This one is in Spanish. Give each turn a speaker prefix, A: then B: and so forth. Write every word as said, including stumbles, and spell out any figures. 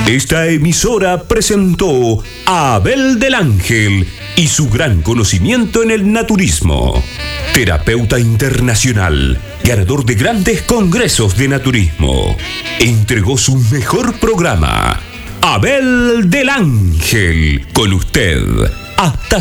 A: Esta emisora presentó a Abel del Ángel y su gran conocimiento en el naturismo. Terapeuta internacional, ganador de grandes congresos de naturismo. Entregó su mejor programa. Abel del Ángel, con usted. Hasta